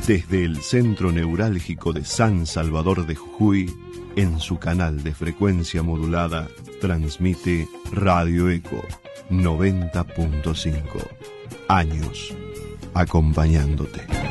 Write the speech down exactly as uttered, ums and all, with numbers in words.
Desde el centro neurálgico de San Salvador de Jujuy, en su canal de frecuencia modulada, transmite Radio Eco noventa punto cinco. Años acompañándote.